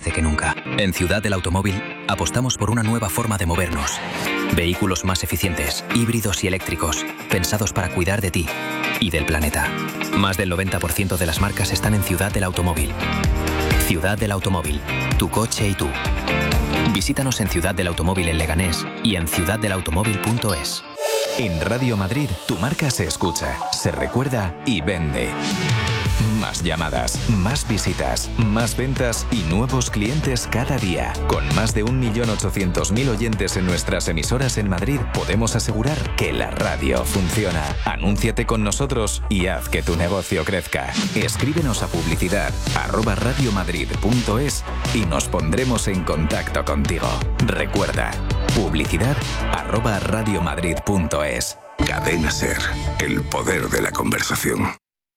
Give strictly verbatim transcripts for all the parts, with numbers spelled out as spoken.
fuerte que nunca. En Ciudad del Automóvil apostamos por una nueva forma de movernos. Vehículos más eficientes, híbridos y eléctricos, pensados para cuidar de ti y del planeta. Más del noventa por ciento de las marcas están en Ciudad del Automóvil. Ciudad del Automóvil, tu coche y tú. Visítanos en Ciudad del Automóvil en Leganés y en ciudad del automóvil punto es. En Radio Madrid, tu marca se escucha, se recuerda y vende. Más llamadas, más visitas, más ventas y nuevos clientes cada día. Con más de un millón ochocientos mil oyentes en nuestras emisoras en Madrid, podemos asegurar que la radio funciona. Anúnciate con nosotros y haz que tu negocio crezca. Escríbenos a publicidad arroba radiomadrid punto es y nos pondremos en contacto contigo. Recuerda, publicidad arroba radiomadrid punto es. Cadena SER, el poder de la conversación.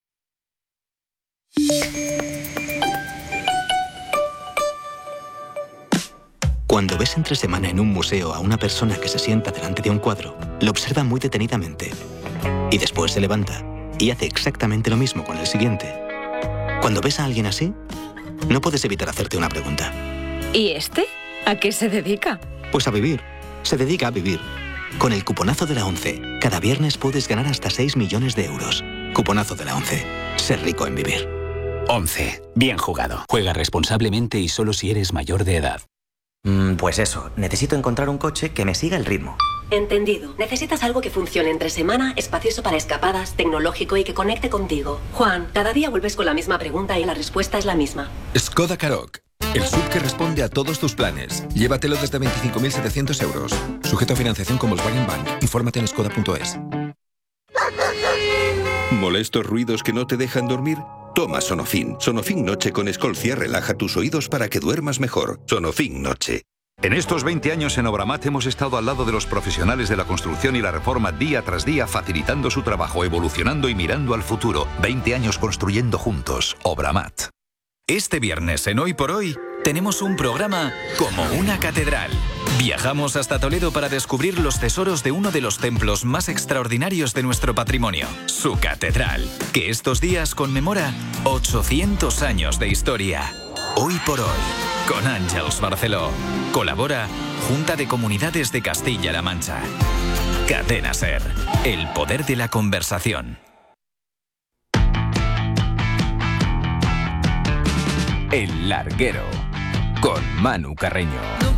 Cuando ves entre semana en un museo a una persona que se sienta delante de un cuadro, lo observa muy detenidamente y después se levanta y hace exactamente lo mismo con el siguiente. Cuando ves a alguien así, no puedes evitar hacerte una pregunta. ¿Y este? ¿A qué se dedica? Pues a vivir. Se dedica a vivir. Con el cuponazo de la ONCE, cada viernes puedes ganar hasta seis millones de euros. Cuponazo de la ONCE. Ser rico en vivir. once. Bien jugado. Juega responsablemente y solo si eres mayor de edad. Mm, pues eso, necesito encontrar un coche que me siga el ritmo. Entendido. Necesitas algo que funcione entre semana, espacioso para escapadas, tecnológico y que conecte contigo. Juan, cada día vuelves con la misma pregunta y la respuesta es la misma. Skoda Karoq. El S U V que responde a todos tus planes. Llévatelo desde veinticinco mil setecientos euros. Sujeto a financiación con Volkswagen Bank. Infórmate en skoda punto es. ¿Molestos ruidos que no te dejan dormir? Toma Sonofin. Sonofin Noche con Escolcia relaja tus oídos para que duermas mejor. Sonofin Noche. En estos veinte años en Obramat hemos estado al lado de los profesionales de la construcción y la reforma día tras día, facilitando su trabajo, evolucionando y mirando al futuro. veinte años construyendo juntos. Obramat. Este viernes en Hoy por Hoy tenemos un programa como una catedral. Viajamos hasta Toledo para descubrir los tesoros de uno de los templos más extraordinarios de nuestro patrimonio, su catedral, que estos días conmemora ochocientos años de historia. Hoy por Hoy, con Àngels Barceló. Colabora Junta de Comunidades de Castilla-La Mancha. Cadena SER, el poder de la conversación. El Larguero, con Manu Carreño.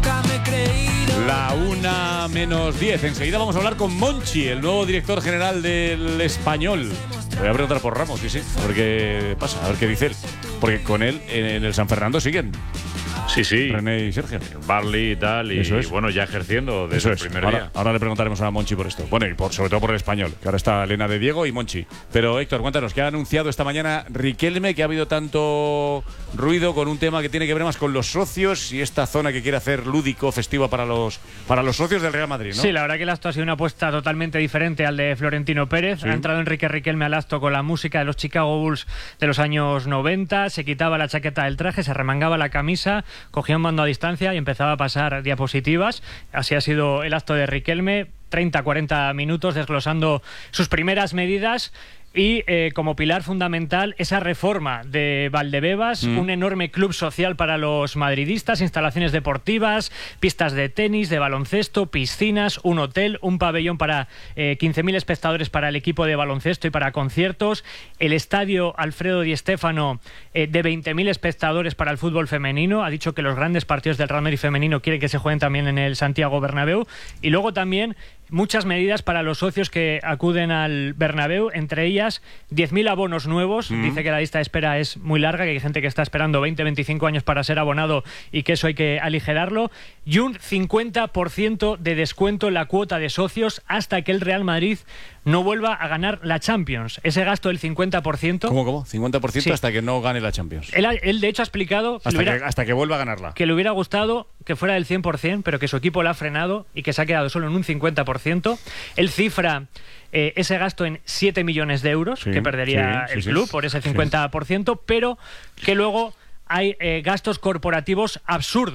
La una menos diez. Enseguida vamos a hablar con Monchi, el nuevo director general del Español. Le voy a preguntar por Ramos, sí, sí. A ver qué pasa, a ver qué dice él. Porque con él en el San Fernando siguen. Sí, sí. René y Sergio. Barley y tal. Y Eso es. bueno, ya ejerciendo desde Eso el es. primer ahora, día. Ahora le preguntaremos a Monchi por esto. Bueno, y por, sobre todo por el Español, que ahora está Elena de Diego y Monchi. Pero Héctor, cuéntanos, ¿qué ha anunciado esta mañana Riquelme, que ha habido tanto ruido con un tema que tiene que ver más con los socios y esta zona que quiere hacer lúdico, festivo para los para los socios del Real Madrid, ¿no? Sí, la verdad que el acto ha sido una apuesta totalmente diferente al de Florentino Pérez. Sí. Ha entrado Enrique Riquelme al acto con la música de los Chicago Bulls de los años noventa, se quitaba la chaqueta del traje, se remangaba la camisa, cogía un mando a distancia y empezaba a pasar diapositivas. Así ha sido el acto de Riquelme, treinta a cuarenta minutos desglosando sus primeras medidas. Y eh, como pilar fundamental, esa reforma de Valdebebas, mm. un enorme club social para los madridistas, instalaciones deportivas, pistas de tenis, de baloncesto, piscinas, un hotel, un pabellón para eh, quince mil espectadores para el equipo de baloncesto y para conciertos, el estadio Alfredo Di Stéfano eh, de veinte mil espectadores para el fútbol femenino. Ha dicho que los grandes partidos del Real Madrid femenino quiere que se jueguen también en el Santiago Bernabéu. Y luego también muchas medidas para los socios que acuden al Bernabéu, entre ellas diez mil abonos nuevos. Mm. Dice que la lista de espera es muy larga, que hay gente que está esperando veinte, veinticinco años para ser abonado y que eso hay que aligerarlo. Y un cincuenta por ciento de descuento en la cuota de socios hasta que el Real Madrid no vuelva a ganar la Champions. Ese gasto del cincuenta por ciento... ¿Cómo, cómo? cincuenta por ciento sí. hasta que no gane la Champions. Él, él de hecho, ha explicado... Hasta que, hubiera, que, hasta que vuelva a ganarla. Que le hubiera gustado que fuera del cien por ciento, pero que su equipo la ha frenado y que se ha quedado solo en un cincuenta por ciento. Él cifra eh, ese gasto en siete millones de euros, sí, que perdería sí, el sí, club sí, por ese cincuenta por ciento, sí. pero que luego hay eh, gastos corporativos absurdos.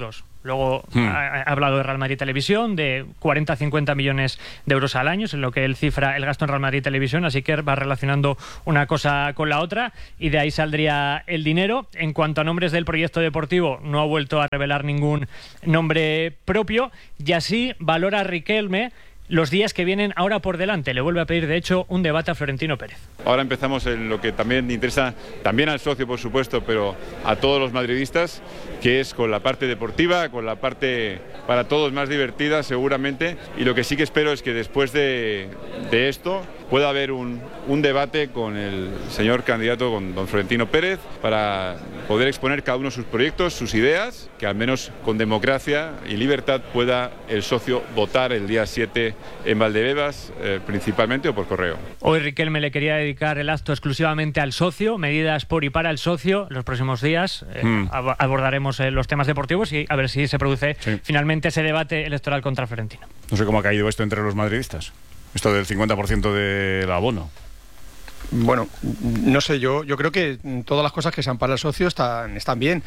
luego Hmm. ha, ha hablado de Real Madrid Televisión, de cuarenta a cincuenta millones de euros al año, es en lo que él cifra el gasto en Real Madrid Televisión, así que va relacionando una cosa con la otra y de ahí saldría el dinero. En cuanto a nombres del proyecto deportivo, no ha vuelto a revelar ningún nombre propio y así valora Riquelme los días que vienen ahora por delante. Le vuelve a pedir, de hecho, un debate a Florentino Pérez. Ahora empezamos en lo que también interesa, también al socio, por supuesto, pero a todos los madridistas, que es con la parte deportiva, con la parte para todos más divertida, seguramente. Y lo que sí que espero es que después de, de esto pueda haber un, un debate con el señor candidato, con don Florentino Pérez, para poder exponer cada uno sus proyectos, sus ideas, que al menos con democracia y libertad pueda el socio votar el día siete en Valdebebas, eh, principalmente, o por correo. Hoy Riquelme le quería dedicar el acto exclusivamente al socio, medidas por y para el socio. Los próximos días eh, Mm. ab- abordaremos eh, los temas deportivos y a ver si se produce Sí. finalmente ese debate electoral contra Florentino. No sé cómo ha caído esto entre los madridistas. Esto del cincuenta por ciento del abono. Bueno, no sé, yo yo creo que todas las cosas que sean para el socio están, están bien.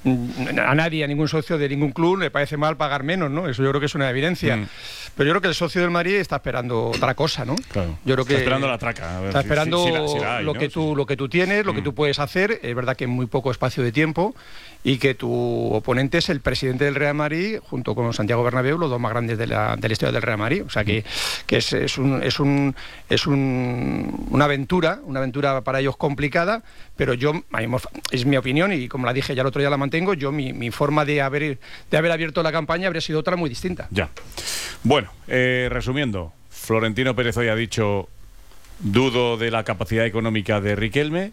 A nadie, a ningún socio de ningún club le parece mal pagar menos, ¿no? Eso yo creo que es una evidencia. Mm. Pero yo creo que el socio del Madrid está esperando otra cosa, ¿no? Claro. Yo creo que Está esperando la traca. A ver está si- esperando si- si la- si la hay, lo, ¿no? que tú, lo que tú tienes, lo que tú puedes hacer. Es verdad que en muy poco espacio de tiempo y que tu oponente es el presidente del Real Madrid junto con Santiago Bernabéu, los dos más grandes de la, de la historia del Real Madrid. O sea que, que es, es, un, es, un, es un, una aventura, una aventura para ellos complicada, pero yo, a mí me- es mi opinión y como la dije ya el otro día la mantengo, yo mi, mi forma de haber, de haber abierto la campaña habría sido otra muy distinta. Ya. Bueno, eh, resumiendo, Florentino Pérez hoy ha dicho: dudo de la capacidad económica de Riquelme,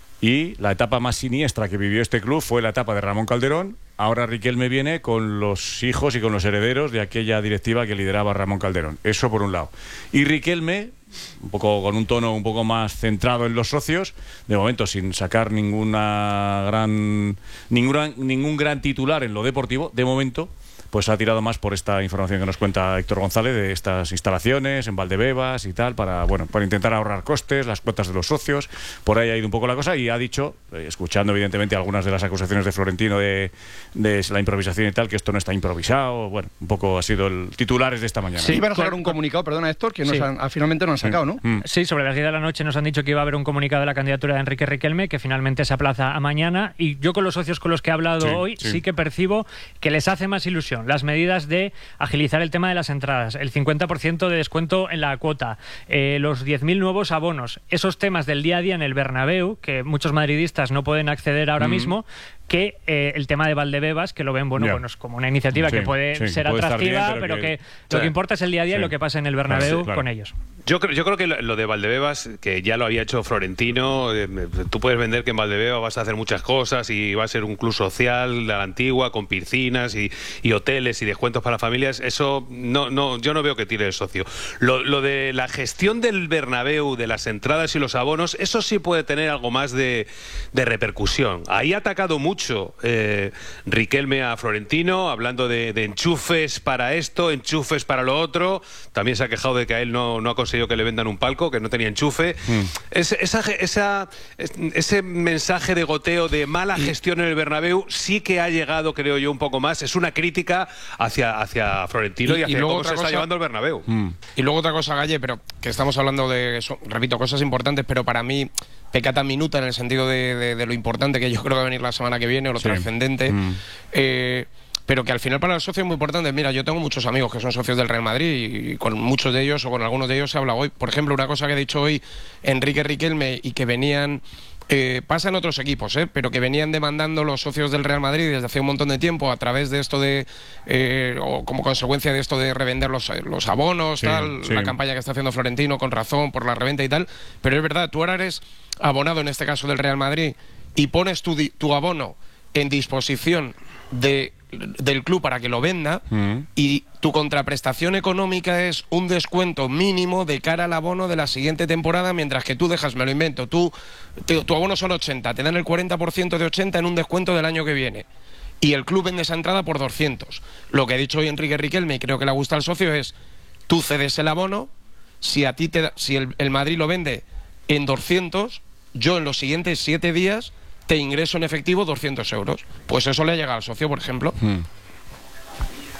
y la etapa más siniestra que vivió este club fue la etapa de Ramón Calderón. Ahora Riquelme viene con los hijos y con los herederos de aquella directiva que lideraba Ramón Calderón. Eso por un lado. Y Riquelme, un poco con un tono un poco más centrado en los socios, de momento sin sacar ninguna gran ninguna, ningún gran titular en lo deportivo, de momento pues ha tirado más por esta información que nos cuenta Héctor González de estas instalaciones en Valdebebas y tal, para bueno para intentar ahorrar costes, las cuotas de los socios. Por ahí ha ido un poco la cosa y ha dicho, eh, escuchando evidentemente algunas de las acusaciones de Florentino de, de la improvisación y tal, que esto no está improvisado. Bueno, un poco ha sido el titulares de esta mañana. Sí, iban a sacar un comunicado, perdona Héctor, que nos Sí. han- ah, finalmente no han sacado, ¿no? Sí, sobre las diez de la noche nos han dicho que iba a haber un comunicado de la candidatura de Enrique Riquelme, que finalmente se aplaza a mañana. Y yo con los socios con los que he hablado Sí, hoy sí. sí que percibo que les hace más ilusión las medidas de agilizar el tema de las entradas, el cincuenta por ciento de descuento en la cuota, eh, los diez mil nuevos abonos, esos temas del día a día en el Bernabéu, que muchos madridistas no pueden acceder ahora Mm. mismo, que eh, el tema de Valdebebas, que lo ven bueno, Ya. bueno es como una iniciativa Sí, que puede sí, ser puede estar atractiva, bien, pero, pero que, que- lo Sí. que importa es el día a día y Sí. lo que pasa en el Bernabéu Sí, claro. con ellos. Yo creo, yo creo que lo, lo de Valdebebas, que ya lo había hecho Florentino, eh, tú puedes vender que en Valdebebas vas a hacer muchas cosas y va a ser un club social de la antigua, con piscinas y, y hoteles y descuentos para familias. Eso no, no, yo no veo que tire el socio. Lo, lo de la gestión del Bernabéu, de las entradas y los abonos, eso sí puede tener algo más de, de repercusión. Ahí ha atacado mucho eh, Riquelme a Florentino, hablando de, de enchufes para esto, enchufes para lo otro. También se ha quejado de que a él no, no ha conseguido que le vendan un palco, que no tenía enchufe. Es- esa, esa, es- ese mensaje de goteo de mala gestión en el Bernabéu sí que ha llegado, creo yo, un poco más. Es una crítica hacia, hacia Florentino y, Y- y hacia luego cómo otra se está cosa- llevando el Bernabéu. Y luego otra cosa, Galle, pero que estamos hablando de, eso, repito, cosas importantes, pero para mí pecata minuta en el sentido de, de- de lo importante que yo creo que va a venir la semana que viene, o lo Sí. trascendente. Mm. Eh, pero que al final para los socios es muy importante. Mira, yo tengo muchos amigos que son socios del Real Madrid y con muchos de ellos o con algunos de ellos se habla hoy. Por ejemplo, una cosa que ha dicho hoy Enrique Riquelme y que venían... Eh, pasa en otros equipos, ¿eh? Pero que venían demandando los socios del Real Madrid desde hace un montón de tiempo a través de esto de, eh, o como consecuencia de esto de revender los, los abonos, Sí, tal, sí. la campaña que está haciendo Florentino con razón por la reventa y tal. Pero es verdad, tú ahora eres abonado en este caso del Real Madrid y pones tu, di- tu abono en disposición de, del club para que lo venda Mm. y tu contraprestación económica es un descuento mínimo de cara al abono de la siguiente temporada, mientras que tú dejas, me lo invento, tú, te- tu abono son ochenta, te dan el cuarenta por ciento de ochenta en un descuento del año que viene. Y el club vende esa entrada por doscientos. Lo que ha dicho hoy Enrique Riquelme, y creo que le gusta al socio, es tú cedes el abono, si a ti te da- si el, el Madrid lo vende en doscientos, yo en los siguientes siete días te ingreso en efectivo doscientos euros. Pues eso le ha llegado al socio, por ejemplo. Mm.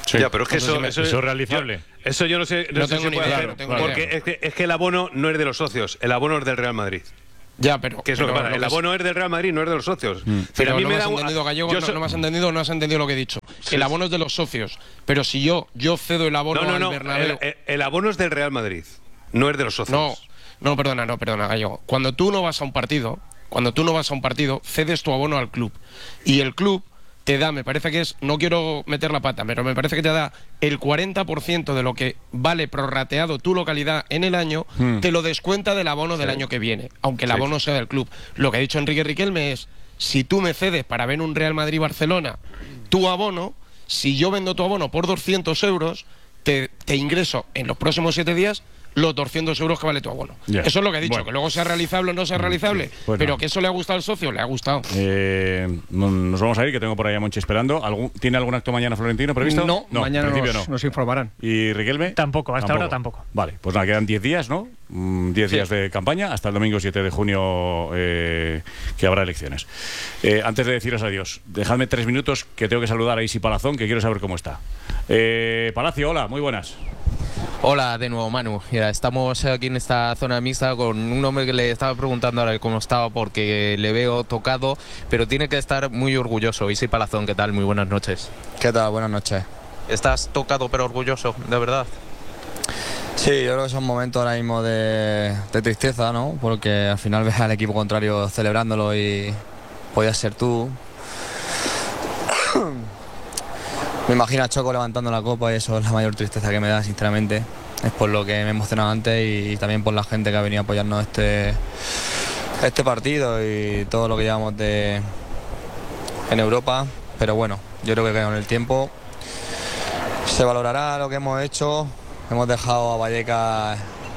Sí. Ya, pero es que eso, eso, eso, eso es realizable. Yo, eso yo no sé, no no sé tengo si ni puede idea, hacer, no tengo ni porque idea. es que, es que el abono no es de los socios, el abono es del Real Madrid. Ya, pero ¿Qué es lo que pasa? El abono es del Real Madrid, no es de los socios. Mm. Pero a mí no me me da has un- entendido, Gallego, yo no, so- no me has entendido, no has entendido lo que he dicho. Sí, El sí. abono es de los socios, pero si yo yo cedo el abono No, no, al no. Bernabéu... El, el- el abono es del Real Madrid, no es de los socios. No, no, perdona, no, perdona, Gallego. Cuando tú no vas a un partido, cuando tú no vas a un partido, cedes tu abono al club. Y el club te da, me parece que es, no quiero meter la pata, pero me parece que te da el cuarenta por ciento de lo que vale prorrateado tu localidad en el año, Hmm. te lo descuenta del abono del Sí. año que viene, aunque el Sí. abono sea del club. Lo que ha dicho Enrique Riquelme es, si tú me cedes para ver un Real Madrid-Barcelona, tu abono, si yo vendo tu abono por doscientos euros, te, te ingreso en los próximos siete días los doscientos euros que vale tu abono. Ya. Eso es lo que he dicho, Bueno. que luego sea realizable o no sea realizable, Pues pero no. que eso le ha gustado al socio, le ha gustado. Eh, nos vamos a ir, que tengo por ahí a Monchi esperando. ¿Algún, ¿Tiene algún acto mañana Florentino previsto? No, mañana en principio nos, no. nos informarán. ¿Y Riquelme? Tampoco, hasta ahora tampoco. Vale, pues nada, quedan diez días, ¿no? Mm, diez Sí. días de campaña hasta el domingo siete de junio, eh, que habrá elecciones. Eh, antes de deciros adiós, dejadme tres minutos que tengo que saludar a Isi Palazón, que quiero saber cómo está. Eh, Palacio, hola, muy buenas. Hola de nuevo, Manu. Mira, estamos aquí en esta zona mixta con un hombre que le estaba preguntando ahora cómo estaba porque le veo tocado, pero tiene que estar muy orgulloso. Isi Palazón, ¿qué tal? Muy buenas noches. ¿Qué tal? Buenas noches. ¿Estás tocado pero orgulloso, de verdad? Sí, yo creo que son momentos ahora mismo de, de tristeza, ¿no? Porque al final ves al equipo contrario celebrándolo y podías ser tú. Me imagino a Choco levantando la copa y eso es la mayor tristeza que me da, sinceramente. Es por lo que me he emocionado antes y también por la gente que ha venido a apoyarnos este, este partido y todo lo que llevamos de, en Europa. Pero bueno, yo creo que con el tiempo se valorará lo que hemos hecho. Hemos dejado a Vallecas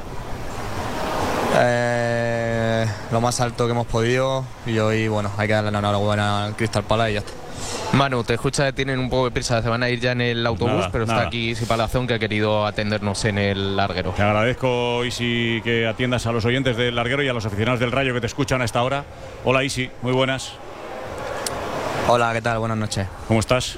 eh, lo más alto que hemos podido y hoy, bueno, hay que darle la enhorabuena al Crystal Palace y ya está. Manu, te escucha, tienen un poco de prisa, se van a ir ya en el autobús, Nada, pero nada. está aquí Isi Palazón que ha querido atendernos en el larguero. Te agradezco, Isi, que atiendas a los oyentes del Larguero y a los aficionados del Rayo que te escuchan a esta hora. Hola, Isi, muy buenas. Hola, ¿qué tal? Buenas noches. ¿Cómo estás?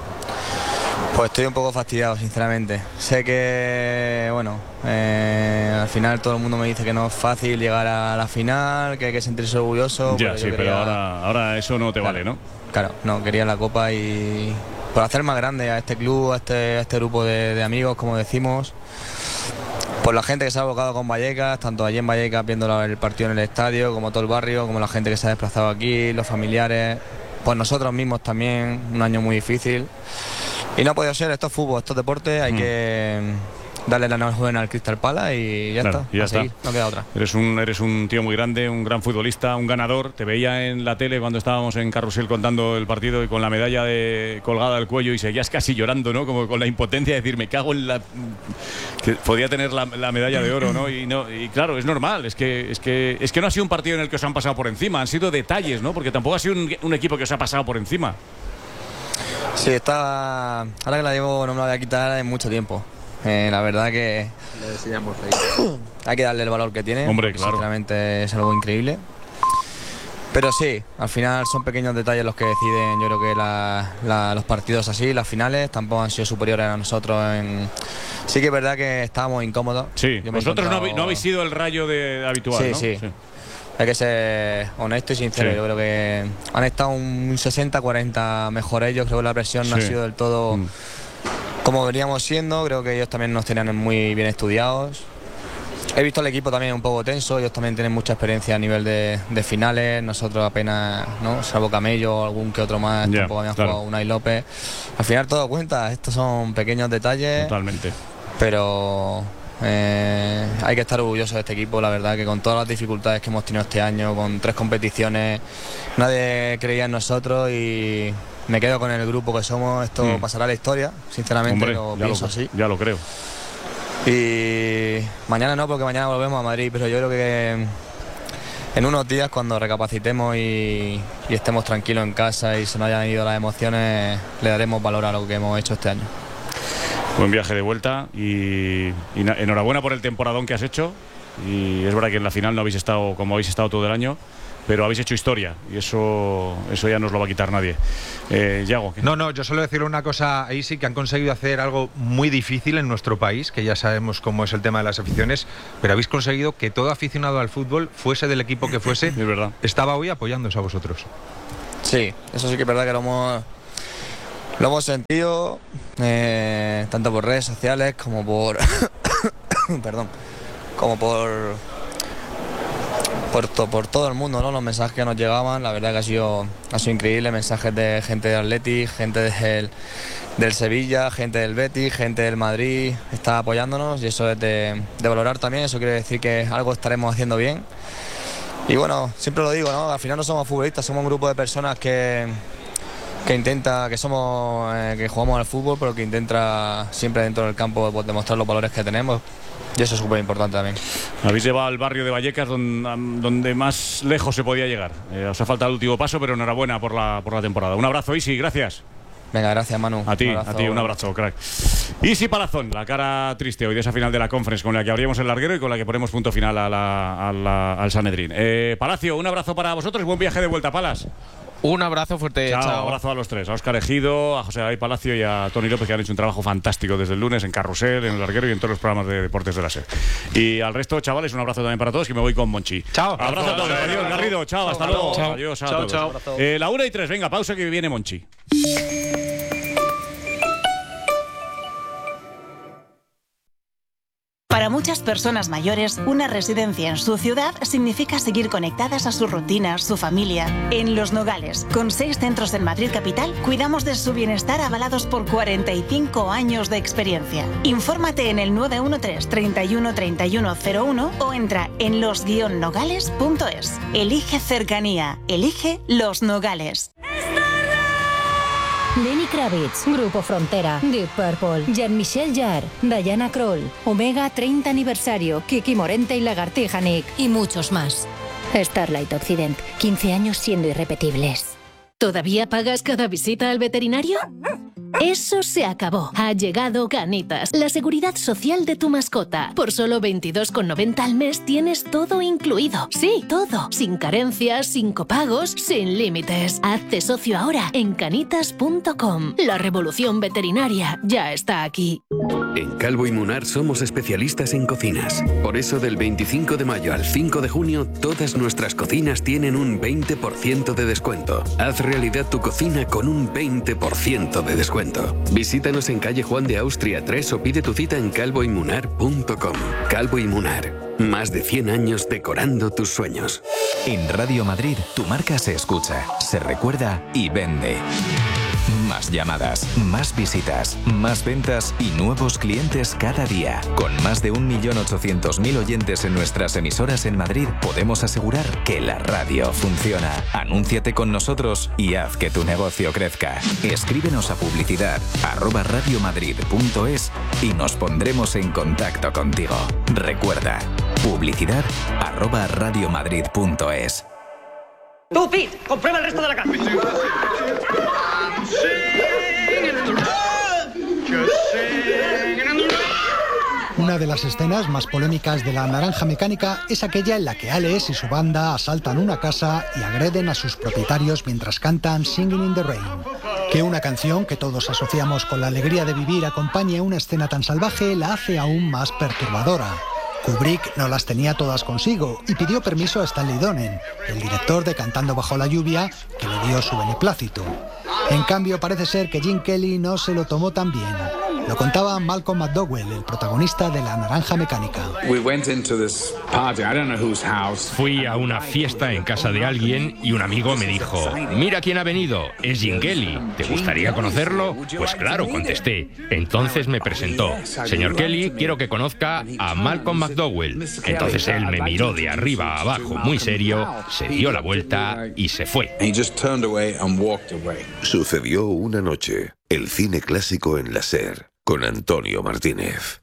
Pues estoy un poco fastidiado, sinceramente. Sé que, bueno, eh, al final todo el mundo me dice que no es fácil llegar a la final, que hay que sentirse orgulloso. Ya, yo sí, quería- pero ahora, ahora eso no te Claro. vale, ¿no? Claro, no, quería la copa y por hacer más grande a este club, a este, a este grupo de, de amigos, como decimos. Por la gente que se ha abocado con Vallecas, tanto allí en Vallecas viendo la- el partido en el estadio, como todo el barrio, como la gente que se ha desplazado aquí, los familiares, pues nosotros mismos también, un año muy difícil. Y no ha podido ser, esto es fútbol, esto es deporte, hay Mm. que darle la enhorabuena al Crystal Palace y ya Claro, está, y ya a está. seguir, no queda otra. Eres un, eres un tío muy grande, un gran futbolista, un ganador. Te veía en la tele cuando estábamos en Carrusel contando el partido y con la medalla de, colgada del cuello y seguías casi llorando, ¿no? Como con la impotencia de decir, me cago en la... que podía tener la, la medalla de oro, ¿no? Y, no, y claro, es normal, es que, es, que, es que no ha sido un partido en el que os han pasado por encima, han sido detalles, ¿no? Porque tampoco ha sido un, un equipo que os ha pasado por encima. Sí, está. Ahora que la llevo no me la voy a quitar en mucho tiempo. Eh, la verdad que Le enseñamos ahí. hay que darle el valor que tiene. Hombre, porque claro. Sinceramente es algo increíble. Pero sí, al final son pequeños detalles los que deciden, yo creo que la- la- los partidos así, las finales, tampoco han sido superiores a nosotros. En... Sí que es verdad que estábamos incómodos. Sí, Yo me he vosotros no, encontrado- habéis- no habéis sido el Rayo de, habitual, Sí, ¿no? sí. Hay que ser honesto y sincero. Sí. Yo creo que han estado un sesenta cuarenta mejor ellos. Creo que la presión no ha Sí. sido del todo Mm. como veníamos siendo. Creo que ellos también nos tenían muy bien estudiados. He visto al equipo también un poco tenso. Ellos también tienen mucha experiencia a nivel de, de finales. Nosotros apenas, ¿no? Salvo Camello, algún que otro más. Ya, Tampoco habíamos claro. jugado Unai López. Al final todo cuenta. Estos son pequeños detalles. Totalmente. Pero eh, hay que estar orgullosos de este equipo, la verdad que con todas las dificultades que hemos tenido este año, con tres competiciones, nadie creía en nosotros y me quedo con el grupo que somos. Esto Mm. pasará a la historia, sinceramente. Hombre, lo ya pienso lo, así. ya lo creo. Y mañana no, porque mañana volvemos a Madrid, pero yo creo que en unos días, cuando recapacitemos y, y estemos tranquilos en casa y se nos hayan ido las emociones, le daremos valor a lo que hemos hecho este año. Buen viaje de vuelta y, y na- enhorabuena por el temporadón que has hecho. Y es verdad que en la final no habéis estado como habéis estado todo el año, pero habéis hecho historia y eso, eso ya no os lo va a quitar nadie. Eh, Yago, ¿qué? No, no, yo solo decirle una cosa, ahí sí que han conseguido hacer algo muy difícil en nuestro país, que ya sabemos cómo es el tema de las aficiones, pero habéis conseguido que todo aficionado al fútbol, fuese del equipo que fuese, es verdad, estaba hoy apoyándoos a vosotros. Sí, eso sí que es verdad que lo hemos, lo hemos sentido, eh, tanto por redes sociales como por... perdón, como por... Por, to, por todo el mundo, ¿no? Los mensajes que nos llegaban, la verdad que ha sido, ha sido increíble, mensajes de gente del Atleti, gente del, del Sevilla, gente del Betis, gente del Madrid, está apoyándonos y eso es de, de valorar también, eso quiere decir que algo estaremos haciendo bien. Y bueno, siempre lo digo, ¿no? Al final no somos futbolistas, somos un grupo de personas que, que intenta, que somos, eh, que jugamos al fútbol, pero que intenta siempre dentro del campo pues, demostrar los valores que tenemos. Y eso es súper importante también. Habéis llevado al barrio de Vallecas donde, donde más lejos se podía llegar. Eh, os ha faltado el último paso, pero enhorabuena por la, por la temporada. Un abrazo, Isi, gracias. Venga, gracias, Manu. A ti, a ti, un abrazo, crack. Isi Palazón, la cara triste hoy de esa final de la Conference con la que abríamos el larguero y con la que ponemos punto final a la, a la, al Sanedrín. Eh, Palacio, un abrazo para vosotros y buen viaje de vuelta, Palas. Un abrazo fuerte. Chao, chao. Un abrazo a los tres, a Óscar Ejido, a José David Palacio y a Tony López, que han hecho un trabajo fantástico desde el lunes en Carrusel, en el larguero y en todos los programas de deportes de la SER. Y al resto, chavales, un abrazo también para todos, que me voy con Monchi. Chao. Abrazo a todos. Adiós, Garrido. Chao, hasta luego. Chao. Adiós a Chao, todos. chao. Eh, la una y tres, venga, pausa que viene Monchi. Para muchas personas mayores, una residencia en su ciudad significa seguir conectadas a su rutina, su familia. En Los Nogales, con seis centros en Madrid capital, cuidamos de su bienestar avalados por cuarenta y cinco años de experiencia. Infórmate en el nueve uno tres, treinta y uno, treinta y uno cero uno o entra en los guion nogales punto es. Elige cercanía, elige Los Nogales. Lenny Kravitz, Grupo Frontera, Deep Purple, Jean-Michel Jarre, Diana Krall, Omega treinta aniversario, Kiki Morente y Lagartija Nick y muchos más. Starlight Occident, quince años siendo irrepetibles. ¿Todavía pagas cada visita al veterinario? Eso se acabó. Ha llegado Canitas, la seguridad social de tu mascota. Por solo veintidós con noventa al mes tienes todo incluido. Sí, todo. Sin carencias, sin copagos, sin límites. Hazte socio ahora en canitas punto com. La revolución veterinaria ya está aquí. En Calvo y Munar somos especialistas en cocinas. Por eso del veinticinco de mayo al cinco de junio, todas nuestras cocinas tienen un veinte por ciento de descuento. Haz realidad tu cocina con un veinte por ciento de descuento. Visítanos en calle Juan de Austria tres o pide tu cita en calvo y munar punto com. Calvo y Munar, más de cien años decorando tus sueños. En Radio Madrid, tu marca se escucha, se recuerda y vende. Más llamadas, más visitas, más ventas y nuevos clientes cada día. Con más de un millón ochocientos mil oyentes en nuestras emisoras en Madrid, podemos asegurar que la radio funciona. Anúnciate con nosotros y haz que tu negocio crezca. Escríbenos a publicidad arroba radiomadrid punto es y nos pondremos en contacto contigo. Recuerda, publicidad arroba radiomadrid punto es. Tú, Pete, comprueba el resto de la casa. Una de las escenas más polémicas de La Naranja Mecánica es aquella en la que Alex y su banda asaltan una casa y agreden a sus propietarios mientras cantan Singing in the Rain. Que una canción que todos asociamos con la alegría de vivir acompañe una escena tan salvaje la hace aún más perturbadora. Kubrick no las tenía todas consigo y pidió permiso a Stanley Donen, el director de Cantando bajo la lluvia, que le dio su beneplácito. En cambio, parece ser que Gene Kelly no se lo tomó tan bien. Lo contaba Malcolm McDowell, el protagonista de La Naranja Mecánica. Fui a una fiesta en casa de alguien y un amigo me dijo: mira quién ha venido, es Gene Kelly, ¿te gustaría conocerlo? Pues claro, contesté. Entonces me presentó: señor Kelly, quiero que conozca a Malcolm McDowell. Entonces él me miró de arriba a abajo muy serio, se dio la vuelta y se fue. Sucedió una noche. El cine clásico en la SER, con Antonio Martínez.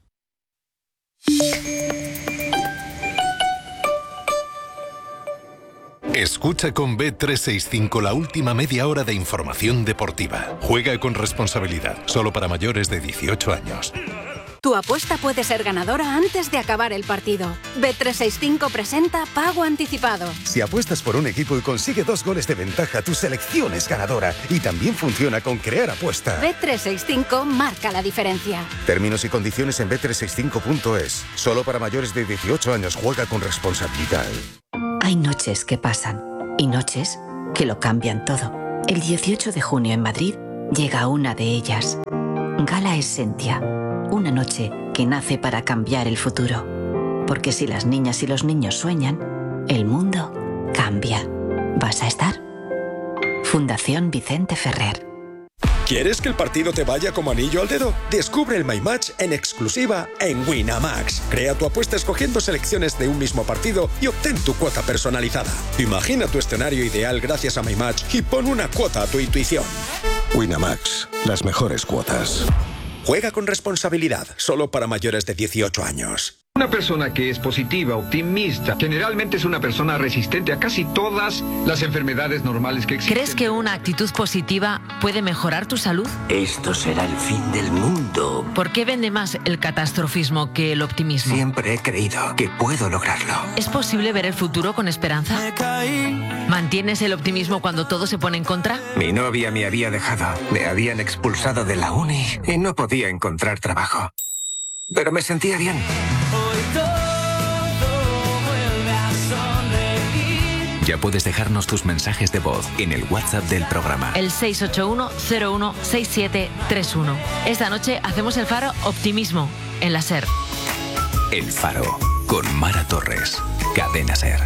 Escucha con B trescientos sesenta y cinco la última media hora de información deportiva. Juega con responsabilidad, solo para mayores de dieciocho años. Tu apuesta puede ser ganadora antes de acabar el partido. Bet trescientos sesenta y cinco presenta Pago Anticipado. Si apuestas por un equipo y consigue dos goles de ventaja, tu selección es ganadora. Y también funciona con Crear Apuesta. Bet trescientos sesenta y cinco marca la diferencia. Términos y condiciones en bet trescientos sesenta y cinco punto es. Solo para mayores de dieciocho años. Juega con responsabilidad. Hay noches que pasan y noches que lo cambian todo. El dieciocho de junio en Madrid llega una de ellas. Gala Essentia. Una noche que nace para cambiar el futuro. Porque si las niñas y los niños sueñan, el mundo cambia. ¿Vas a estar? Fundación Vicente Ferrer. ¿Quieres que el partido te vaya como anillo al dedo? Descubre el My Match en exclusiva en Winamax. Crea tu apuesta escogiendo selecciones de un mismo partido y obtén tu cuota personalizada. Imagina tu escenario ideal gracias a My Match y pon una cuota a tu intuición. Winamax, las mejores cuotas. Juega con responsabilidad, solo para mayores de dieciocho años. Una persona que es positiva, optimista, generalmente es una persona resistente a casi todas las enfermedades normales que existen. ¿Crees que una actitud positiva puede mejorar tu salud? Esto será el fin del mundo. ¿Por qué vende más el catastrofismo que el optimismo? Siempre he creído que puedo lograrlo. ¿Es posible ver el futuro con esperanza? ¿Mantienes el optimismo cuando todo se pone en contra? Mi novia me había dejado, me habían expulsado de la uni y no podía encontrar trabajo. Pero me sentía bien. Ya puedes dejarnos tus mensajes de voz en el WhatsApp del programa. El seis ocho uno cero uno seis siete tres uno. Esta noche hacemos el Faro Optimismo en la SER. El Faro con Mara Torres. Cadena SER.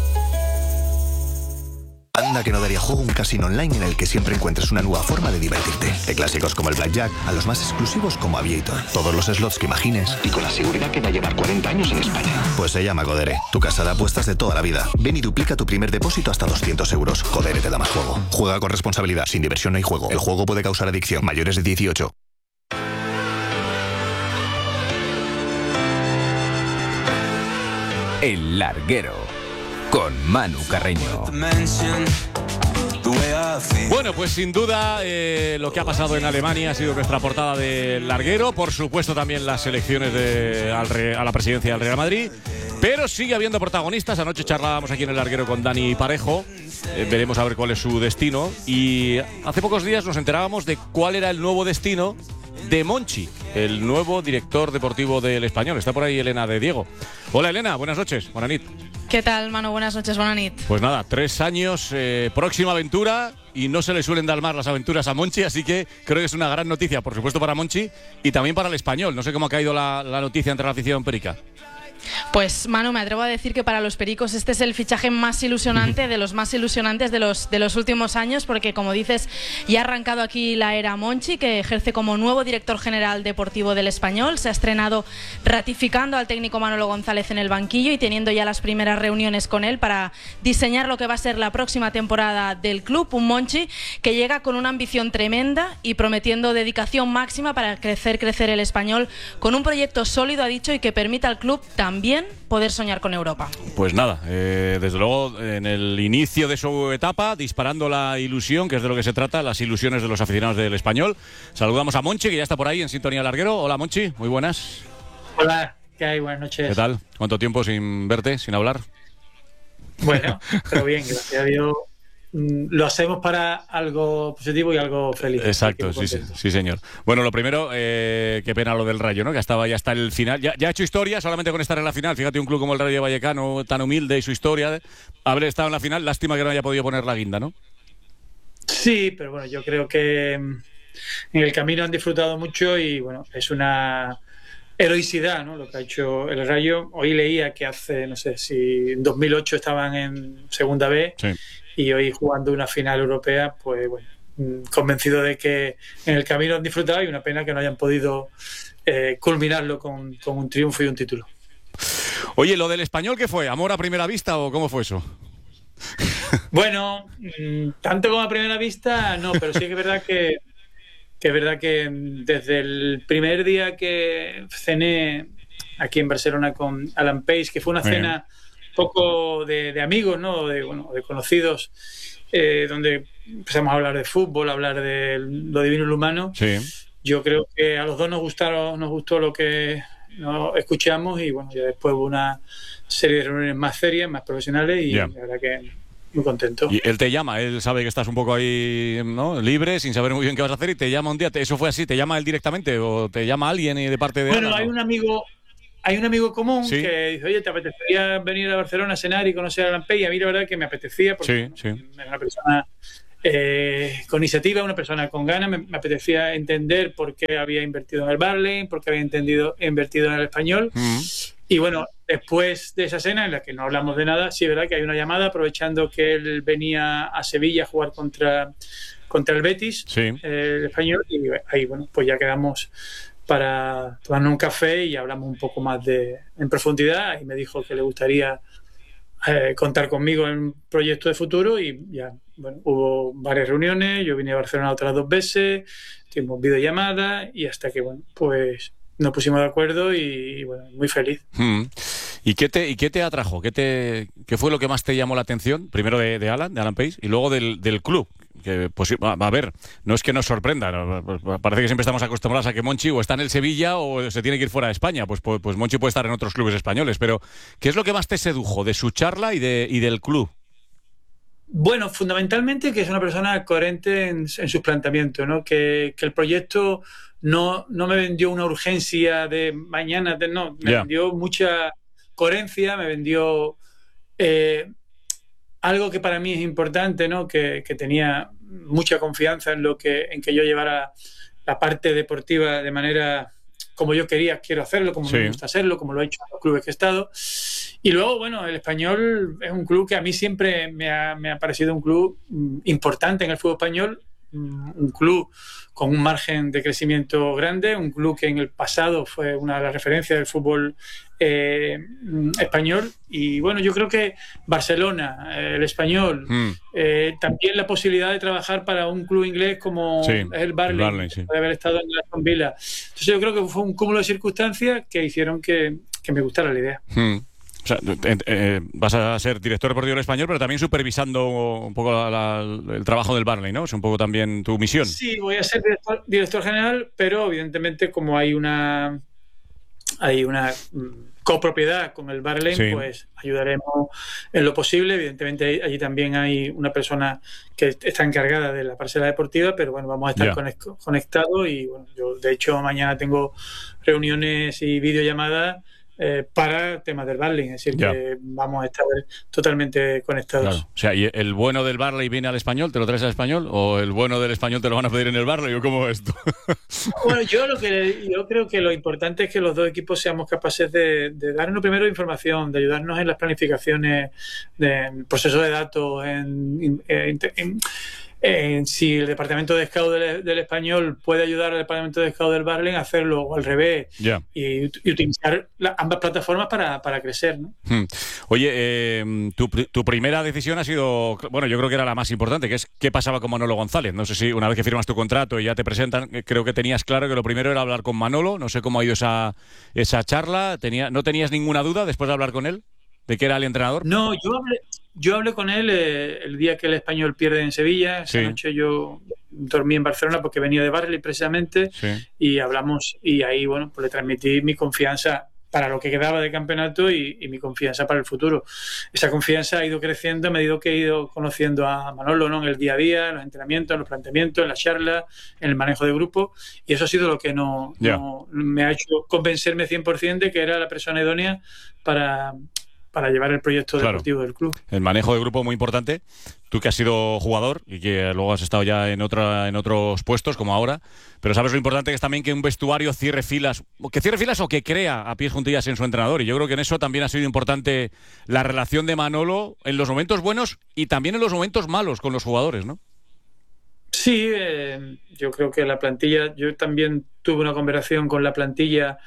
Anda que no daría juego un casino online en el que siempre encuentres una nueva forma de divertirte. De clásicos como el Blackjack a los más exclusivos como Aviator. Todos los slots que imagines. Y con la seguridad que va a llevar cuarenta años en España. Pues se llama Codere, tu casa de apuestas de toda la vida. Ven y duplica tu primer depósito hasta doscientos euros. Codere te da más juego. Juega con responsabilidad. Sin diversión no hay juego. El juego puede causar adicción. Mayores de dieciocho. El Larguero con Manu Carreño. Bueno, pues sin duda eh, lo que ha pasado en Alemania ha sido nuestra portada del Larguero. Por supuesto también las elecciones de, al Re, a la presidencia del Real Madrid. Pero sigue habiendo protagonistas. Anoche charlábamos aquí en el Larguero con Dani Parejo. Eh, veremos a ver cuál es su destino. Y hace pocos días nos enterábamos de cuál era el nuevo destino de Monchi, el nuevo director deportivo del Español. Está por ahí Elena de Diego. Hola Elena, buenas noches, buenas noches. ¿Qué tal, Manu? Buenas noches, buenas noches. Pues nada, tres años, eh, próxima aventura, y no se le suelen dar más las aventuras a Monchi, así que creo que es una gran noticia, por supuesto para Monchi y también para el Español. No sé cómo ha caído la, la noticia entre la afición perica. Pues, Manu, me atrevo a decir que para los pericos este es el fichaje más ilusionante, de los más ilusionantes de los, de los últimos años, porque, como dices, ya ha arrancado aquí la era Monchi, que ejerce como nuevo director general deportivo del Español. Se ha estrenado ratificando al técnico Manolo González en el banquillo y teniendo ya las primeras reuniones con él para diseñar lo que va a ser la próxima temporada del club. Un Monchi que llega con una ambición tremenda y prometiendo dedicación máxima para crecer, crecer el Español, con un proyecto sólido, ha dicho, y que permita al club también También poder soñar con Europa. Pues nada, eh, desde luego en el inicio de su etapa, disparando la ilusión, que es de lo que se trata, las ilusiones de los aficionados del Español. Saludamos a Monchi, que ya está por ahí en Sintonía Larguero. Hola Monchi, muy buenas. Hola, ¿qué hay? Buenas noches. ¿Qué tal? ¿Cuánto tiempo sin verte, sin hablar? Bueno, pero bien, gracias a Dios. Lo hacemos para algo positivo y algo feliz. Exacto, sí, sí, sí, señor. Bueno, lo primero, eh, qué pena lo del Rayo, ¿no? Que estaba ya hasta el final. Ya, ya ha hecho historia solamente con estar en la final. Fíjate, un club como el Rayo Vallecano, tan humilde, y su historia de haber estado en la final. Lástima que no haya podido poner la guinda, ¿no? Sí, pero bueno, yo creo que en el camino han disfrutado mucho y bueno, es una heroicidad, ¿no? Lo que ha hecho el Rayo. Hoy leía que hace, no sé, si en dos mil ocho estaban en Segunda B. Sí. Y hoy jugando una final europea, pues bueno, convencido de que en el camino han disfrutado y una pena que no hayan podido eh, culminarlo con, con un triunfo y un título. Oye, ¿lo del Español qué fue? ¿Amor a primera vista o cómo fue eso? Bueno, tanto como a primera vista, no, pero sí que es verdad que, que es verdad que desde el primer día que cené aquí en Barcelona con Alan Pace, que fue una Bien. cena poco de, de amigos, ¿no? De, bueno, de conocidos, eh, donde empezamos a hablar de fútbol, a hablar de lo divino y lo humano. Sí. yo creo que a los dos nos gustaron, nos gustó lo que nos escuchamos y bueno, ya después hubo una serie de reuniones más serias, más profesionales y yeah. la verdad que muy contento. Y él te llama, él sabe que estás un poco ahí, ¿no?, libre, sin saber muy bien qué vas a hacer y te llama un día. ¿Eso fue así? ¿Te llama él directamente o te llama alguien de parte de Bueno, Ana, hay no? un amigo... Hay un amigo común ¿Sí? que dice, oye, ¿te apetecería venir a Barcelona a cenar y conocer a Alan Page? Y a mí la verdad que me apetecía, porque sí, sí. es una persona eh, con iniciativa, una persona con ganas, me, me apetecía entender por qué había invertido en el Barley, por qué había entendido, invertido en el Español. Mm. Y bueno, después de esa cena en la que no hablamos de nada, sí es verdad que hay una llamada, aprovechando que él venía a Sevilla a jugar contra, contra el Betis, sí. eh, el Español, y ahí, bueno, pues ya quedamos para tomarnos un café y hablamos un poco más de en profundidad y me dijo que le gustaría eh, contar conmigo en un proyecto de futuro y ya, bueno, hubo varias reuniones, yo vine a Barcelona otras dos veces, tuvimos videollamadas y hasta que, bueno, pues nos pusimos de acuerdo y, y bueno, muy feliz. Hmm. ¿Y qué te, y qué te atrajo? ¿Qué, te, ¿Qué fue lo que más te llamó la atención? Primero de, de Alan, de Alan Page, y luego del, del club. Que, pues, a, a ver, no es que nos sorprenda, ¿no? Parece que siempre estamos acostumbrados a que Monchi o está en el Sevilla o se tiene que ir fuera de España, pues, pues, pues Monchi puede estar en otros clubes españoles, pero ¿qué es lo que más te sedujo de su charla y, de, y del club? Bueno, fundamentalmente que es una persona coherente en, en sus planteamientos, ¿no? Que, que el proyecto no, no me vendió una urgencia de mañana, de, no, me yeah. vendió mucha coherencia, me vendió eh, algo que para mí es importante, ¿no? Que, que tenía mucha confianza en lo que en que yo llevara la parte deportiva de manera como yo quería, quiero hacerlo, como sí. me gusta hacerlo, como lo he hecho en los clubes que he estado. Y luego, bueno, el Español es un club que a mí siempre me ha, me ha parecido un club importante en el fútbol español, un club con un margen de crecimiento grande, un club que en el pasado fue una de las referencias del fútbol eh, español. Y bueno, yo creo que Barcelona, eh, el Español, mm. eh, también la posibilidad de trabajar para un club inglés como sí, el Barley, el Barley sí. de haber estado en la Aston Villa. Entonces yo creo que fue un cúmulo de circunstancias que hicieron que, que me gustara la idea. Mm. O sea, eh, eh, vas a ser director deportivo del Español, pero también supervisando un poco la, la, el trabajo del Barley, ¿no? Es un poco también tu misión. Sí, voy a ser director, director general, pero evidentemente como hay una hay una copropiedad con el Barley, sí. pues ayudaremos en lo posible. Evidentemente allí también hay una persona que está encargada de la parcela deportiva, pero bueno, vamos a estar yeah. conectados y bueno, yo de hecho mañana tengo reuniones y videollamadas Eh, para temas del Barley, es decir, ya. que vamos a estar totalmente conectados. Claro. O sea, ¿y el bueno del Barley viene al Español? ¿Te lo traes al Español? ¿O el bueno del Español te lo van a pedir en el Barley? ¿O cómo es esto? Bueno, yo lo que yo creo que lo importante es que los dos equipos seamos capaces de, de darnos primero información, de ayudarnos en las planificaciones, en procesos de datos, en, en, en Eh, si el departamento de scout del, del Español puede ayudar al departamento de scout del Barley a hacerlo o al revés yeah. y, y utilizar la, ambas plataformas para, para crecer, ¿no? Hmm. Oye, eh, tu, tu primera decisión ha sido, bueno, yo creo que era la más importante, que es qué pasaba con Manolo González. No sé si una vez que firmas tu contrato y ya te presentan, creo que tenías claro que lo primero era hablar con Manolo. No sé cómo ha ido esa, esa charla. Tenía, ¿no tenías ninguna duda después de hablar con él de que era el entrenador? No, yo hablé Yo hablé con él eh, el día que el Español pierde en Sevilla. Esa sí. noche yo dormí en Barcelona porque venía de Barley precisamente sí. y hablamos y ahí bueno pues le transmití mi confianza para lo que quedaba de campeonato y, y mi confianza para el futuro. Esa confianza ha ido creciendo a medida que he ido conociendo a Manolo, ¿no? En el día a día, en los entrenamientos, en los planteamientos, en las charlas, en el manejo de grupo, y eso ha sido lo que no, yeah. no me ha hecho convencerme cien por ciento de que era la persona idónea para para llevar el proyecto claro. deportivo del club. El manejo de grupo muy importante. Tú que has sido jugador y que luego has estado ya en otra en otros puestos, como ahora, pero sabes lo importante que es también que un vestuario cierre filas, que cierre filas o que crea a pies juntillas en su entrenador. Y yo creo que en eso también ha sido importante la relación de Manolo en los momentos buenos y también en los momentos malos con los jugadores, ¿no? Sí, eh, yo creo que la plantilla, yo también tuve una conversación con la plantilla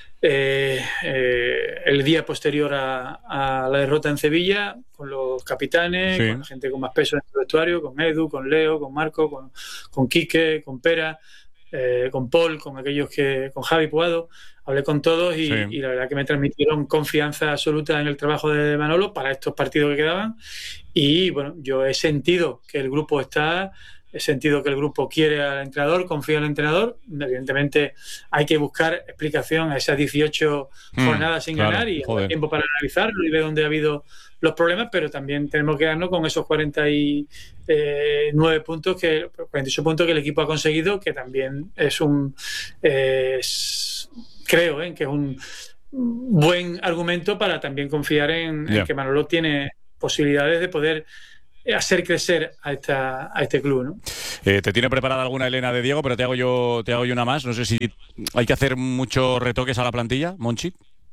Eh, eh, el día posterior a, a la derrota en Sevilla, con los capitanes, sí. con la gente con más peso en el vestuario, con Edu, con Leo, con Marco, con, con Quique, con Pera, eh, con Paul, con aquellos que, con Javi Puado. Hablé con todos y, sí. y la verdad que me transmitieron confianza absoluta en el trabajo de Manolo para estos partidos que quedaban. Y bueno, yo he sentido que el grupo está he sentido que el grupo quiere al entrenador, confía en el entrenador. Evidentemente hay que buscar explicación a esas dieciocho mm, jornadas sin claro, ganar y hay tiempo para analizarlo y ver dónde ha habido los problemas, pero también tenemos que darnos con esos cuarenta y nueve puntos, que cuarenta y ocho puntos que el equipo ha conseguido, que también es un eh, es, creo eh, que es un buen argumento para también confiar en, yeah. en que Manolo tiene posibilidades de poder hacer crecer a esta a este club, ¿no? Eh, te tiene preparada alguna, Elena, de Diego, pero te hago yo te hago yo una más. No sé si hay que hacer muchos retoques a la plantilla, Monchi.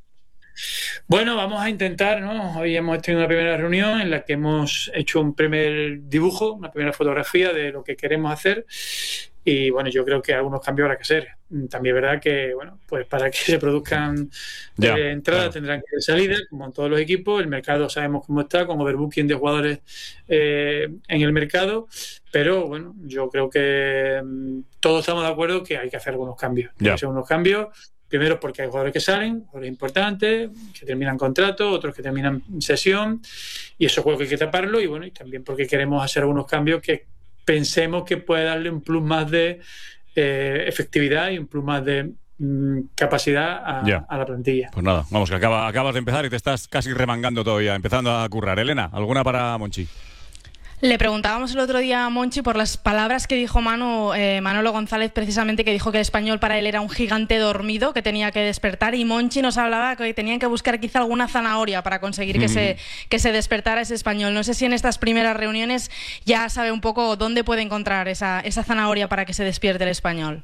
Bueno, vamos a intentar, ¿no? Hoy hemos tenido una primera reunión en la que hemos hecho un primer dibujo, una primera fotografía de lo que queremos hacer. Y bueno, yo creo que algunos cambios habrá que hacer. También es verdad que, bueno, pues para que se produzcan ya, eh, entradas claro. tendrán que haber salidas, como en todos los equipos. El mercado sabemos cómo está, con overbooking de jugadores eh, en el mercado. Pero bueno, yo creo que mm, todos estamos de acuerdo que hay que hacer algunos cambios. Hay que hacer unos cambios. Primero porque hay jugadores que salen, jugadores importantes, que terminan contrato, otros que terminan sesión, y eso juego que hay que taparlo. Y bueno, y también porque queremos hacer algunos cambios que pensemos que puede darle un plus más de eh, efectividad y un plus más de mm, capacidad a, a la plantilla. Pues nada, vamos, que acaba, acabas de empezar y te estás casi remangando todavía, empezando a currar. Elena, ¿alguna para Monchi? Le preguntábamos el otro día a Monchi por las palabras que dijo Manu, eh, Manolo González, precisamente, que dijo que el español para él era un gigante dormido que tenía que despertar, y Monchi nos hablaba que tenían que buscar quizá alguna zanahoria para conseguir que, mm. se, que se despertara ese español. No sé si en estas primeras reuniones ya sabe un poco dónde puede encontrar esa, esa zanahoria para que se despierte el español.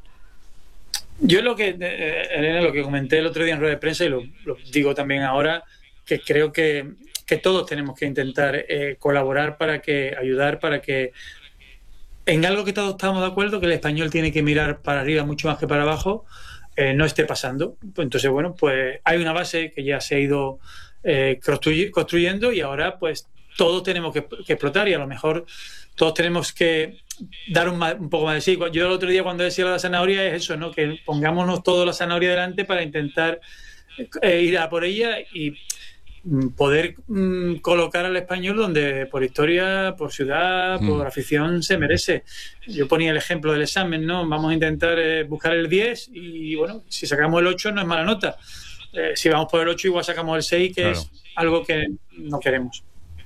Yo lo que, eh, Elena, lo que comenté el otro día en rueda de prensa, y lo, lo digo también ahora, que creo que que todos tenemos que intentar eh, colaborar para que, ayudar para que en algo que todos estamos de acuerdo, que el español tiene que mirar para arriba mucho más que para abajo, eh, no esté pasando. Entonces, bueno, pues hay una base que ya se ha ido eh, construyendo, y ahora pues todos tenemos que, que explotar, y a lo mejor todos tenemos que dar un, un poco más de sí. Yo el otro día cuando decía la zanahoria es eso, ¿no? Que pongámonos toda la zanahoria delante para intentar eh, ir a por ella y poder mm, colocar al español donde por historia, por ciudad, mm. por afición se merece. Yo ponía el ejemplo del examen, ¿no? Vamos a intentar eh, buscar el diez, y bueno, si sacamos el ocho no es mala nota. Eh, si vamos por el ocho igual sacamos el seis, que claro. es algo que no queremos.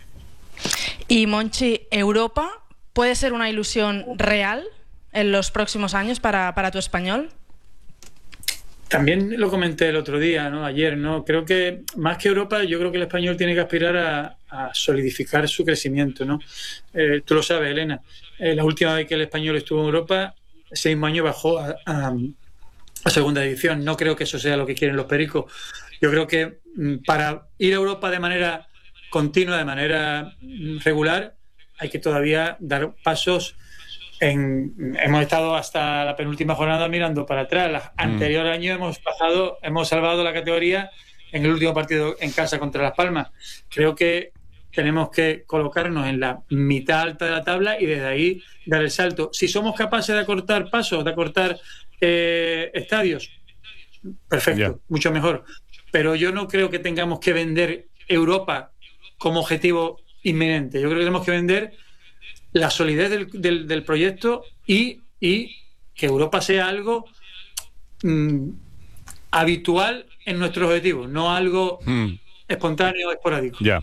Y Monchi, ¿Europa puede ser una ilusión real en los próximos años para, para tu español? También lo comenté el otro día, ¿no? Ayer, ¿no? Creo que más que Europa, yo creo que el español tiene que aspirar a, a solidificar su crecimiento, ¿no? Eh, tú lo sabes, Elena. Eh, la última vez que el español estuvo en Europa, ese mismo año bajó a, a, a segunda división. No creo que eso sea lo que quieren los pericos. Yo creo que mm, para ir a Europa de manera continua, de manera mm, regular, hay que todavía dar pasos. En, hemos estado hasta la penúltima jornada mirando para atrás. El anterior año hemos pasado, hemos salvado la categoría en el último partido en casa contra Las Palmas. Creo que tenemos que colocarnos en la mitad alta de la tabla y desde ahí dar el salto. Si somos capaces de acortar pasos, de acortar eh, estadios, perfecto, yeah. mucho mejor. Pero yo no creo que tengamos que vender Europa como objetivo inminente. Yo creo que tenemos que vender la solidez del, del, del proyecto y, y que Europa sea algo mmm, habitual en nuestros objetivos, no algo mm. espontáneo o esporádico. Ya.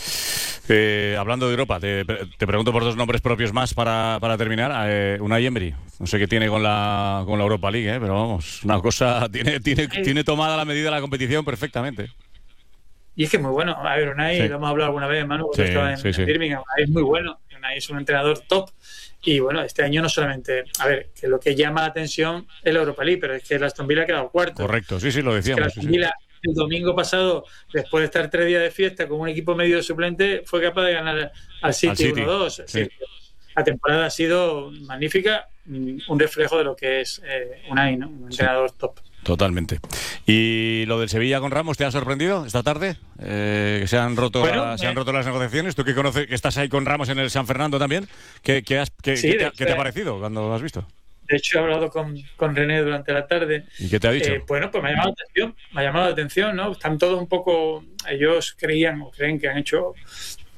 Eh, hablando de Europa, te, te pregunto por dos nombres propios más para, para terminar. Eh, Unai Emery, no sé qué tiene con la, con la Europa League, eh, pero vamos, una cosa, tiene, tiene, tiene tomada la medida de la competición perfectamente. Y es que es muy bueno. A ver, Unai, sí. lo hemos hablado alguna vez, Manu, porque sí, estaba en, sí, sí. en Birmingham. Unai es muy bueno. Unai es un entrenador top. Y bueno, este año no solamente... A ver, que lo que llama la atención es la Europa League, pero es que el Aston Villa ha quedado cuarto. Correcto, sí, sí, lo decíamos. Es que el Aston Villa, sí, sí. el domingo pasado, después de estar tres días de fiesta con un equipo medio suplente, fue capaz de ganar al City uno dos. Sí. Sí. La temporada ha sido magnífica, un reflejo de lo que es eh, Unai, ¿no? Un entrenador sí. top. Totalmente. ¿Y lo del Sevilla con Ramos te ha sorprendido esta tarde? Eh, que se han roto, bueno, la, eh, se han roto las negociaciones. Tú que conoces, que estás ahí con Ramos en el San Fernando también, ¿qué, qué, has, qué, sí, ¿qué, te, hecho, ¿qué te ha parecido cuando lo has visto? De hecho, he hablado con, con René durante la tarde. ¿Y qué te ha dicho? Eh, bueno, pues me ha llamado la atención, me ha llamado la atención, ¿no? Están todos un poco, ellos creían o creen que han hecho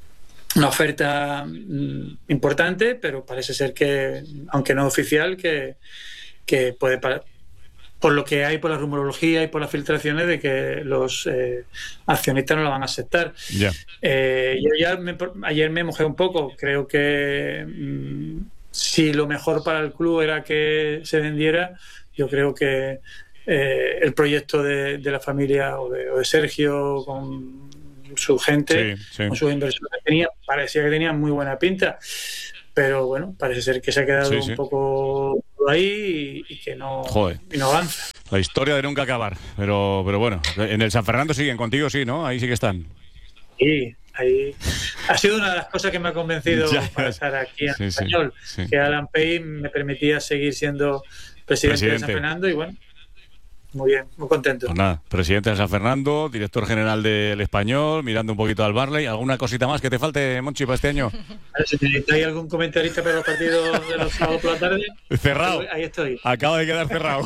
una oferta mm, importante, pero parece ser que, aunque no oficial, que, que puede, por lo que hay, por la rumorología y por las filtraciones, de que los eh, accionistas no la van a aceptar. Yeah. Eh, yo ya me, ayer me mojé un poco. Creo que mm, si lo mejor para el club era que se vendiera, yo creo que eh, el proyecto de, de la familia o de, o de Sergio con su gente, sí, sí. con sus inversores, tenía, parecía que tenía muy buena pinta, pero bueno, parece ser que se ha quedado sí, sí. un poco ahí y, y que no, y no avanza. La historia de nunca acabar, pero, pero bueno, en el San Fernando siguen, contigo sí, ¿no? Ahí sí que están. Sí, ahí ha sido una de las cosas que me ha convencido ya, para estar aquí en sí, español, sí, sí. que Alan Payne me permitía seguir siendo presidente, presidente de San Fernando y bueno, muy bien, muy contento. Pues nada, presidente de San Fernando, director general del Español, mirando un poquito al Barley. ¿Alguna cosita más que te falte, Monchi, para este año? A ver, si necesitáis algún comentarista para los partidos de los sábados por la tarde. Cerrado. Ahí estoy. Acaba de quedar cerrado.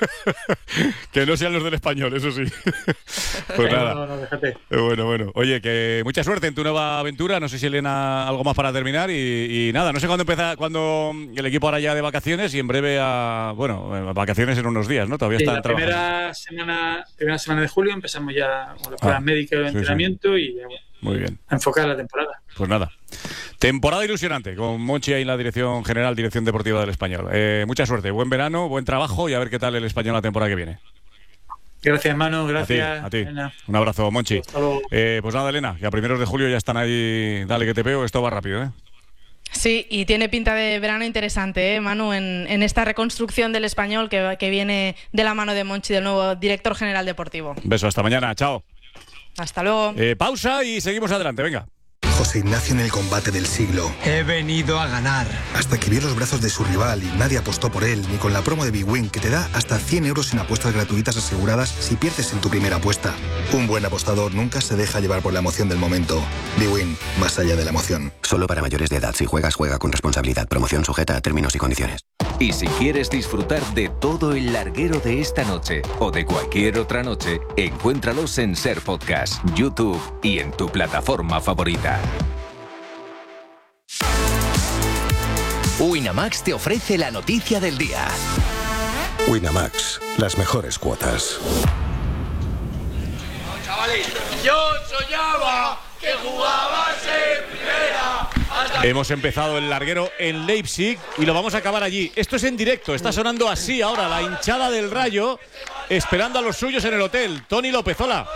Que no sean los del Español, eso sí. Pues nada. No, no, déjate. Bueno, bueno. Oye, que mucha suerte en tu nueva aventura. No sé si Elena algo más para terminar y, y nada, no sé cuándo empieza, cuando el equipo ahora ya de vacaciones y en breve a, bueno, vacaciones en unos días, ¿no? Todavía sí, están trabajando. Primera semana, primera semana de julio empezamos ya con las pruebas ah, médicas de sí, entrenamiento sí. y ya, bueno, muy bien. A enfocar la temporada. Pues nada, temporada ilusionante con Monchi ahí en la dirección general, dirección deportiva del Español. Eh, mucha suerte, buen verano, buen trabajo y a ver qué tal el Español la temporada que viene. Gracias, Manu, gracias. A ti, a ti. Un abrazo, Monchi. Eh, pues nada, Elena, que a primeros de julio ya están ahí, dale que te pego, esto va rápido, ¿eh? Sí, y tiene pinta de verano interesante, ¿eh, Manu? En, en esta reconstrucción del Español que, que viene de la mano de Monchi, del nuevo director general deportivo. Beso, hasta mañana, chao. Hasta luego. Eh, pausa y seguimos adelante, venga. José Ignacio en el combate del siglo. He venido a ganar. Hasta que vio los brazos de su rival y nadie apostó por él, ni con la promo de Big Win, que te da hasta cien euros en apuestas gratuitas aseguradas si pierdes en tu primera apuesta. Un buen apostador nunca se deja llevar por la emoción del momento. Big Win, más allá de la emoción. Solo para mayores de edad. Si juegas, juega con responsabilidad. Promoción sujeta a términos y condiciones. Y si quieres disfrutar de todo el larguero de esta noche o de cualquier otra noche, encuéntralos en Ser Podcast, YouTube y en tu plataforma favorita. Winamax te ofrece la noticia del día. Winamax, las mejores cuotas. Chavales, yo soñaba que jugabas en primera. Hasta... Hemos empezado el larguero en Leipzig y lo vamos a acabar allí. Esto es en directo, está sonando así ahora la hinchada del Rayo, esperando a los suyos en el hotel. Tony López, hola.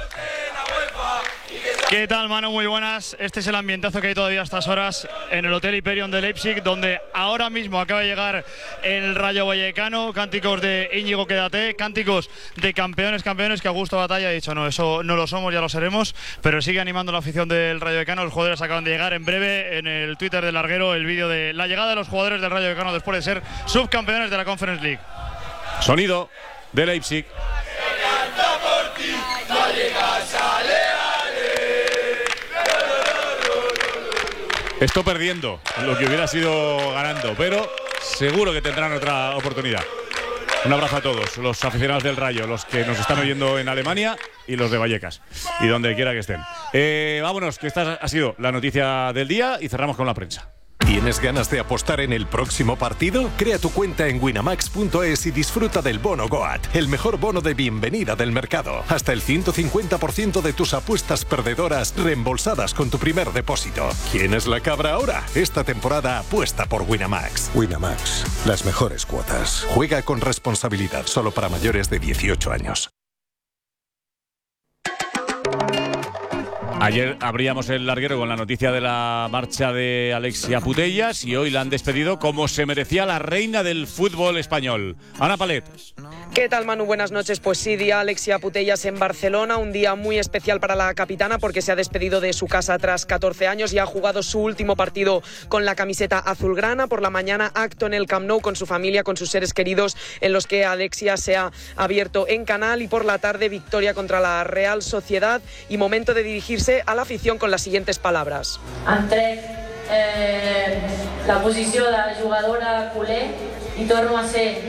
¿Qué tal, Manu? Muy buenas. Este es el ambientazo que hay todavía a estas horas en el Hotel Hyperion de Leipzig, donde ahora mismo acaba de llegar el Rayo Vallecano. Cánticos de Íñigo Quédate, cánticos de campeones, campeones, que Augusto Batalla ha dicho, no, eso no lo somos, ya lo seremos, pero sigue animando la afición del Rayo Vallecano. Los jugadores acaban de llegar. En breve, en el Twitter del larguero, el vídeo de la llegada de los jugadores del Rayo Vallecano después de ser subcampeones de la Conference League. Sonido de Leipzig. Esto perdiendo, lo que hubiera sido ganando, pero seguro que tendrán otra oportunidad. Un abrazo a todos, los aficionados del Rayo, los que nos están oyendo en Alemania y los de Vallecas, y donde quiera que estén. Eh, vámonos, que esta ha sido la noticia del día y cerramos con la prensa. ¿Tienes ganas de apostar en el próximo partido? Crea tu cuenta en winamax punto es y disfruta del bono Goat, el mejor bono de bienvenida del mercado. Hasta el ciento cincuenta por ciento de tus apuestas perdedoras reembolsadas con tu primer depósito. ¿Quién es la cabra ahora? Esta temporada apuesta por Winamax. Winamax, las mejores cuotas. Juega con responsabilidad, solo para mayores de dieciocho años. Ayer abríamos el larguero con la noticia de la marcha de Alexia Putellas y hoy la han despedido como se merecía la reina del fútbol español. Ana Palet. ¿Qué tal, Manu? Buenas noches. Pues sí, día Alexia Putellas en Barcelona, un día muy especial para la capitana porque se ha despedido de su casa tras catorce años y ha jugado su último partido con la camiseta azulgrana. Por la mañana, acto en el Camp Nou con su familia, con sus seres queridos, en los que Alexia se ha abierto en canal, y por la tarde, victoria contra la Real Sociedad y momento de dirigirse a la afición con las siguientes palabras. Entré eh, la posició de jugadora culé i torno a ser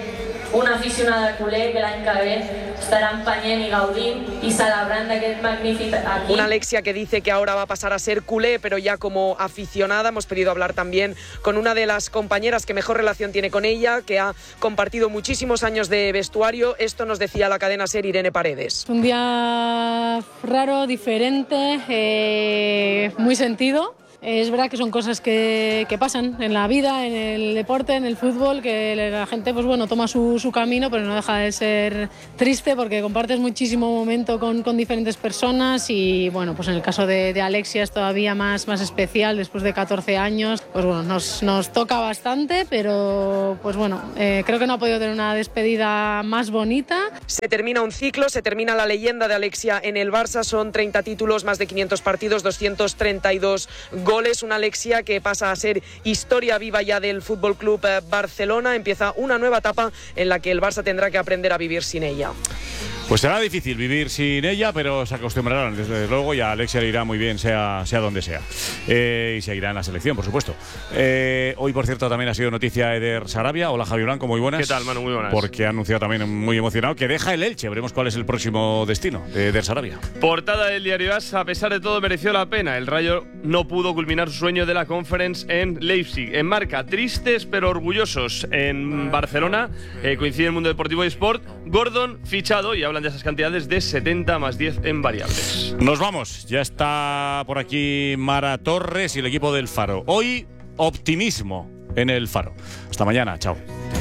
una aficionada culer que l'any que ve estarà empenyent i gaudint i celebrant d'aquest magnífic aquí. Una Alexia que dice que ahora va a pasar a ser culé, pero ya como aficionada. Hemos podido hablar también con una de las compañeras que mejor relación tiene con ella, que ha compartido muchísimos años de vestuario. Esto nos decía la cadena SER Irene Paredes. Un día raro, diferente, eh, muy sentido. Es verdad que son cosas que, que pasan en la vida, en el deporte, en el fútbol, que la gente pues bueno toma su, su camino, pero no deja de ser triste porque compartes muchísimo momento con, con diferentes personas y bueno, pues en el caso de, de Alexia es todavía más, más especial después de catorce años. Pues bueno, nos, nos toca bastante, pero pues bueno, eh, creo que no ha podido tener una despedida más bonita. Se termina un ciclo, se termina la leyenda de Alexia en el Barça, son treinta títulos, más de quinientos partidos, doscientos treinta y dos goles, una Alexia que pasa a ser historia viva ya del Fútbol Club Barcelona. Empieza una nueva etapa en la que el Barça tendrá que aprender a vivir sin ella. Pues será difícil vivir sin ella, pero se acostumbrarán desde luego y a Alexia le irá muy bien, sea, sea donde sea. Eh, y seguirá en la selección, por supuesto. Eh, hoy, por cierto, también ha sido noticia Eder Sarabia. Hola, Javi Blanco, muy buenas. ¿Qué tal, Manu? Muy buenas. Porque ha anunciado también muy emocionado que deja el Elche. Veremos cuál es el próximo destino de Eder Sarabia. Portada del diario AS, a pesar de todo mereció la pena. El Rayo no pudo culminar su sueño de la Conference en Leipzig. En marca, tristes pero orgullosos. En Barcelona eh, coincide el mundo deportivo y sport. Gordon fichado y hablan de esas cantidades de setenta más diez en variables. Nos vamos, ya está por aquí Mara Torres y el equipo del Faro. Hoy, optimismo en el Faro. Hasta mañana, chao.